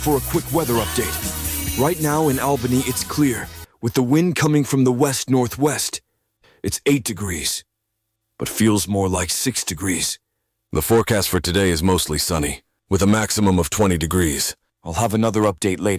For a quick weather update. Right now in Albany, it's clear, with the wind coming from the west-northwest. It's 8 degrees, but feels more like 6 degrees. The forecast for today is mostly sunny, with a maximum of 20 degrees. I'll have another update later.